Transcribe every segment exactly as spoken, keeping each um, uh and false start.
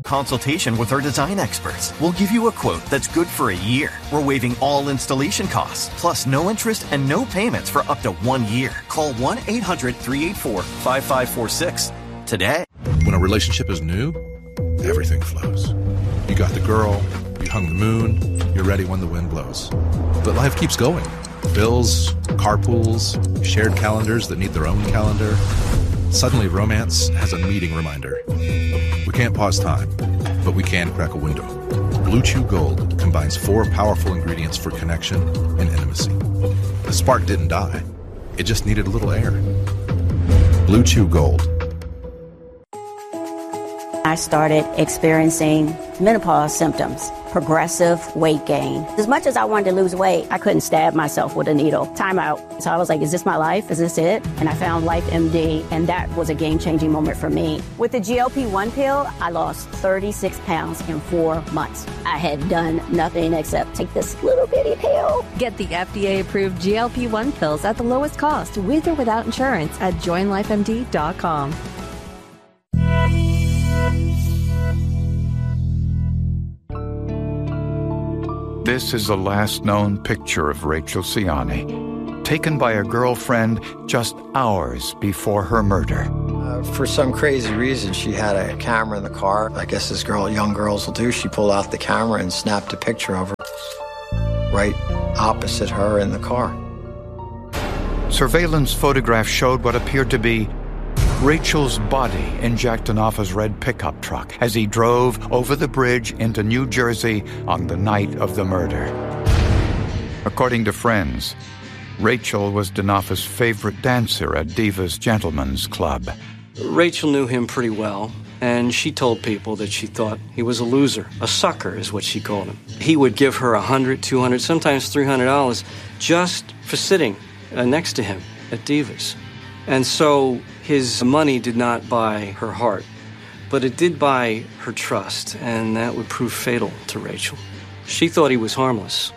Consultation with our design experts. We'll give you a quote that's good for a year. We're waiving all installation costs, plus no interest and no payments for up to one year. Call one eight hundred three eight four five five four six today. When a relationship is new, everything flows. You got the girl, you hung the moon, you're ready when the wind blows. But life keeps going. Bills, carpools, shared calendars that need their own calendar. Suddenly romance has a meeting reminder. We can't pause time, but we can crack a window. Blue Chew Gold combines four powerful ingredients for connection and intimacy. The spark didn't die. It just needed a little air. Blue Chew Gold. I started experiencing menopause symptoms, progressive weight gain. As much as I wanted to lose weight, I couldn't stab myself with a needle. Time out. So I was like, is this my life? Is this it? And I found Life M D, and that was a game-changing moment for me. With the G L P one pill, I lost thirty-six pounds in four months. I had done nothing except take this little bitty pill. Get the F D A-approved G L P one pills at the lowest cost, with or without insurance, at join life M D dot com. This is the last known picture of Rachel Siani, taken by a girlfriend just hours before her murder. Uh, for some crazy reason, she had a camera in the car. I guess as girl, young girls will do. She pulled out the camera and snapped a picture of her right opposite her in the car. Surveillance photographs showed what appeared to be Rachel's body in Jack Denofa's red pickup truck as he drove over the bridge into New Jersey on the night of the murder. According to friends, Rachel was Denofa's favorite dancer at Diva's Gentlemen's Club. Rachel knew him pretty well, and she told people that she thought he was a loser. A sucker is what she called him. He would give her one hundred dollars, two hundred dollars, sometimes three hundred dollars just for sitting uh, next to him at Diva's. And so his money did not buy her heart, but it did buy her trust, and that would prove fatal to Rachel. She thought he was harmless.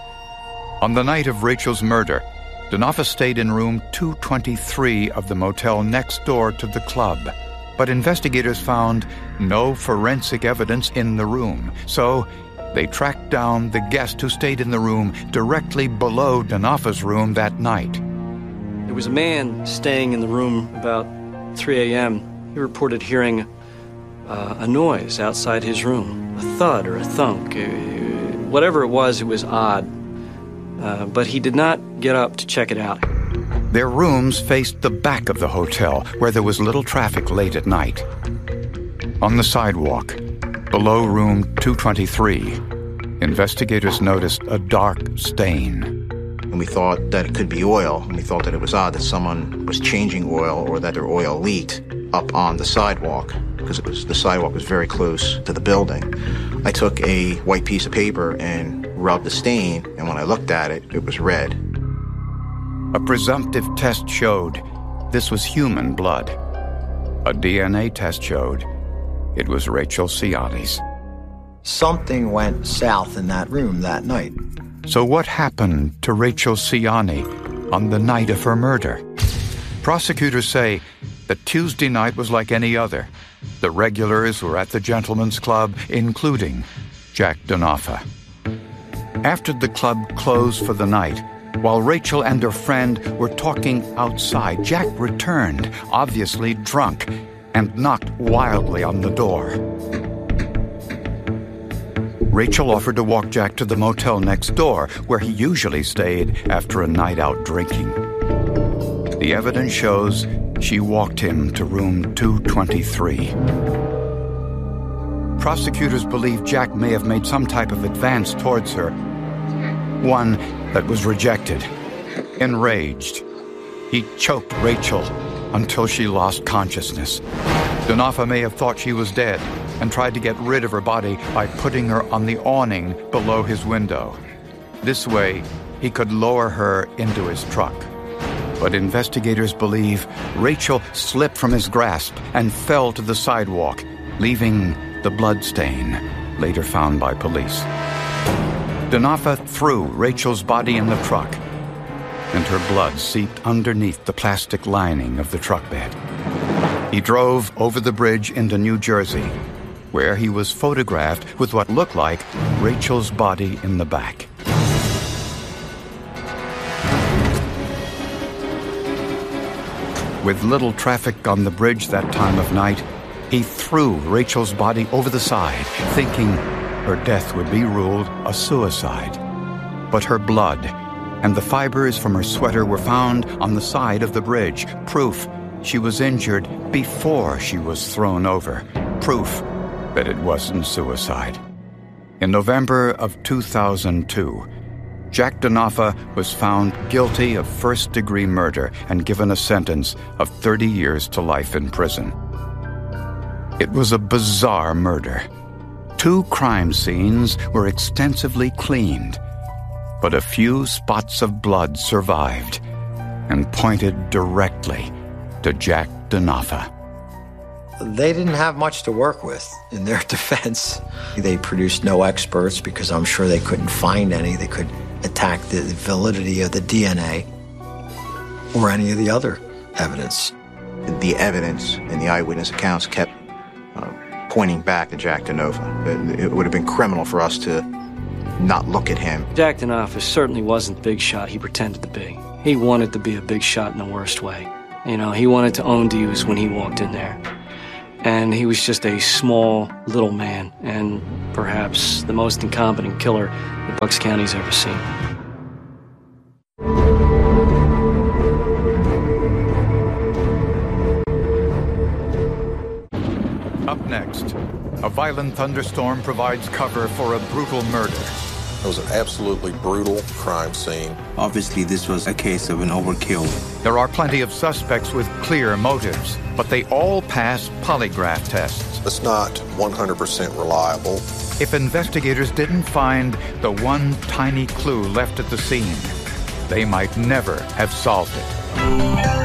On the night of Rachel's murder, Denofa stayed in room two twenty-three of the motel next door to the club. But investigators found no forensic evidence in the room, so they tracked down the guest who stayed in the room directly below Denofa's room that night. There was a man staying in the room about three a.m. He reported hearing uh, a noise outside his room, a thud or a thunk. Uh, whatever it was, it was odd. Uh, but he did not get up to check it out. Their rooms faced the back of the hotel, where there was little traffic late at night. On the sidewalk, below room two twenty-three, investigators noticed a dark stain. And we thought that it could be oil, and we thought that it was odd that someone was changing oil or that their oil leaked up on the sidewalk, because it was the sidewalk was very close to the building. I took a white piece of paper and rubbed the stain, and when I looked at it, it was red. A presumptive test showed this was human blood. A D N A test showed it was Rachel Siani's. Something went south in that room that night. So what happened to Rachel Siani on the night of her murder? Prosecutors say that Tuesday night was like any other. The regulars were at the Gentlemen's Club, including Jack Denofa. After the club closed for the night, while Rachel and her friend were talking outside, Jack returned, obviously drunk, and knocked wildly on the door. Rachel offered to walk Jack to the motel next door, where he usually stayed after a night out drinking. The evidence shows she walked him to room two twenty-three. Prosecutors believe Jack may have made some type of advance towards her, one that was rejected. Enraged, he choked Rachel until she lost consciousness. Denofa may have thought she was dead and tried to get rid of her body by putting her on the awning below his window. This way, he could lower her into his truck. But investigators believe Rachel slipped from his grasp and fell to the sidewalk, leaving the blood stain, later found by police. Denofa threw Rachel's body in the truck, and her blood seeped underneath the plastic lining of the truck bed. He drove over the bridge into New Jersey, where he was photographed with what looked like Rachel's body in the back. With little traffic on the bridge that time of night, he threw Rachel's body over the side, thinking her death would be ruled a suicide. But her blood and the fibers from her sweater were found on the side of the bridge, proof she was injured before she was thrown over, proof that it wasn't suicide. In November of two thousand two, Jack Denofa was found guilty of first-degree murder and given a sentence of thirty years to life in prison. It was a bizarre murder. Two crime scenes were extensively cleaned, but a few spots of blood survived and pointed directly to Jack Denofa. They didn't have much to work with in their defense. They produced no experts because I'm sure they couldn't find any. They could attack the validity of the D N A or any of the other evidence. The evidence in the eyewitness accounts kept uh, pointing back to Jack Denofa. It, it would have been criminal for us to not look at him. Jack Denofa certainly wasn't the big shot he pretended to be. He wanted to be a big shot in the worst way. You know, he wanted to own Hughes when he walked in there. And he was just a small, little man, and perhaps the most incompetent killer that Bucks County's ever seen. Up next, a violent thunderstorm provides cover for a brutal murder. It was an absolutely brutal crime scene. Obviously, this was a case of an overkill. There are plenty of suspects with clear motives, but they all pass polygraph tests. It's not one hundred percent reliable. If investigators didn't find the one tiny clue left at the scene, they might never have solved it.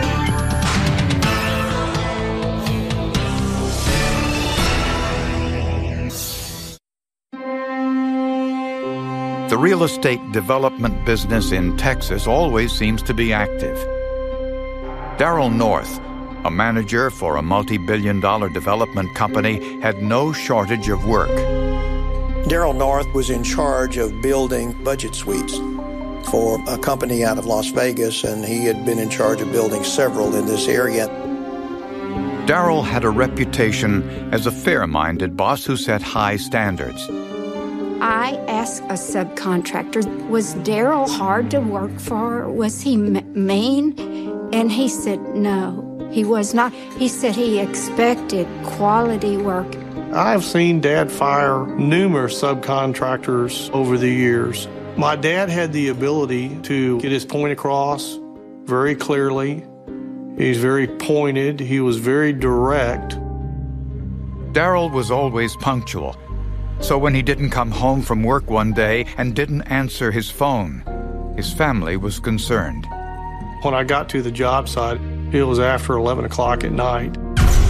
The real estate development business in Texas always seems to be active. Darrell North, a manager for a multi-billion dollar development company, had no shortage of work. Darrell North was in charge of building budget suites for a company out of Las Vegas, and he had been in charge of building several in this area. Darrell had a reputation as a fair-minded boss who set high standards. I asked a subcontractor, was Darrell hard to work for? Was he m- mean? And he said, no, he was not. He said he expected quality work. I've seen Dad fire numerous subcontractors over the years. My dad had the ability to get his point across very clearly. He's very pointed. He was very direct. Darrell was always punctual. So when he didn't come home from work one day and didn't answer his phone, his family was concerned. When I got to the job site, it was after eleven o'clock at night.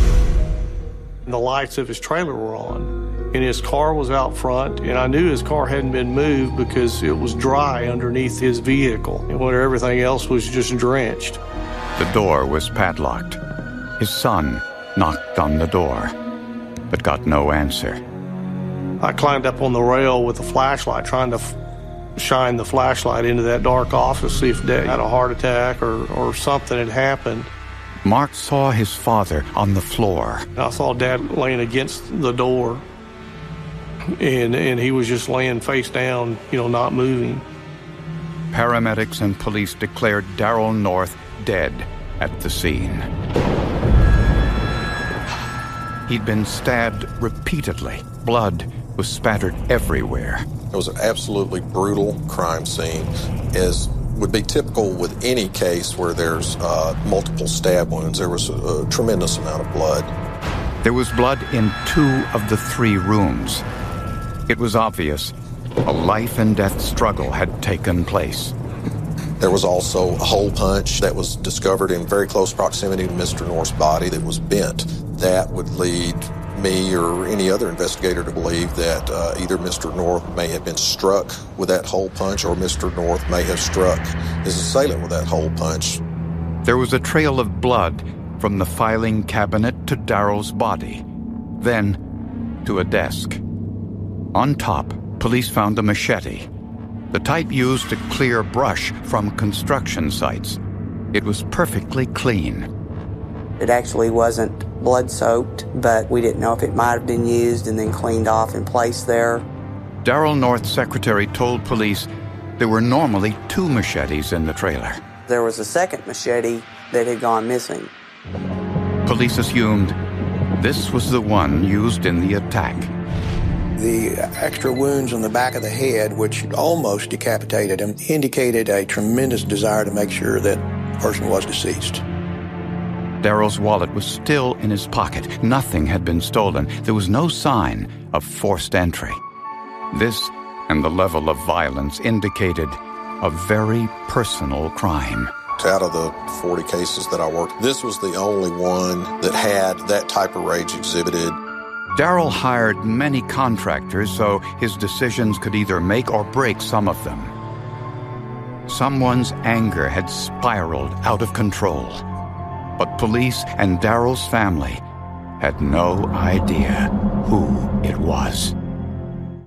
The lights of his trailer were on, and his car was out front, and I knew his car hadn't been moved because it was dry underneath his vehicle, and where everything else was just drenched. The door was padlocked. His son knocked on the door, but got no answer. I climbed up on the rail with a flashlight, trying to f- shine the flashlight into that dark office, see if Dad had a heart attack or, or something had happened. Mark saw his father on the floor. I saw Dad laying against the door, and, and he was just laying face down, you know, not moving. Paramedics and police declared Darrell North dead at the scene. He'd been stabbed repeatedly. Blood was spattered everywhere. It was an absolutely brutal crime scene, as would be typical with any case where there's uh, multiple stab wounds. There was a, a tremendous amount of blood. There was blood in two of the three rooms. It was obvious a life and death struggle had taken place. There was also a hole punch that was discovered in very close proximity to Mister North's body that was bent. That would lead me or any other investigator to believe that uh, either Mister North may have been struck with that hole punch or Mister North may have struck his assailant with that hole punch. There was a trail of blood from the filing cabinet to Darrell's body. Then to a desk. On top, police found a machete, the type used to clear brush from construction sites. It was perfectly clean. It actually wasn't blood-soaked, but we didn't know if it might have been used and then cleaned off and placed there. Darrell North's secretary told police there were normally two machetes in the trailer. There was a second machete that had gone missing. Police assumed this was the one used in the attack. The extra wounds on the back of the head, which almost decapitated him, indicated a tremendous desire to make sure that the person was deceased. Darrell's wallet was still in his pocket. Nothing had been stolen. There was no sign of forced entry. This and the level of violence indicated a very personal crime. Out of the forty cases that I worked, this was the only one that had that type of rage exhibited. Darrell hired many contractors so his decisions could either make or break some of them. Someone's anger had spiraled out of control. But police and Darrell's family had no idea who it was.